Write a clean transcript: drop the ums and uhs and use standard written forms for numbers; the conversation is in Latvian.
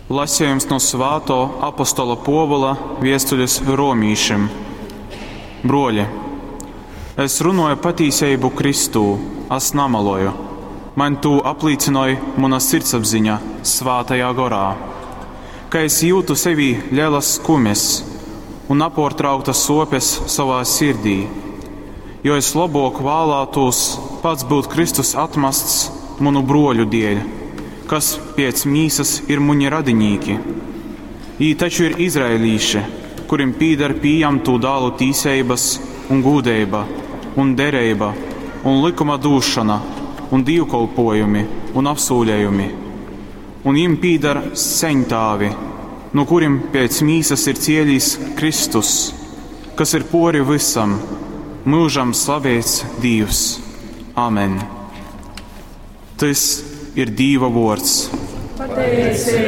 Lasījums no Svētā apostola Pāvila vēstules Romiešiem. Broļi, es runāju patiesību Kristū, es namaloju. Man to apliecināja mana sirdsapziņa Svētajā garā, ka es jūtu sevī lielas skumes un nepārtrauktas sopes savā sirdī, jo es labāk vēlētos pats būt Kristus atmests manu broļu dēļ, kas pēc mīsas ir muni radinīki. Jī taču ir izraelīši, kurim pīdar pieņemtu dālu tīsības un gūdeiba un derība un likuma dūšana un dievkalpojumi un apsūļējumi. Un jim pīdar seņtāvi, no kurim pēc mīsas ir cieļīs Kristus, kas ir pori visam, mūžam slavēts Dievs. Amen. Tas ir Dieva vārds. Pateicība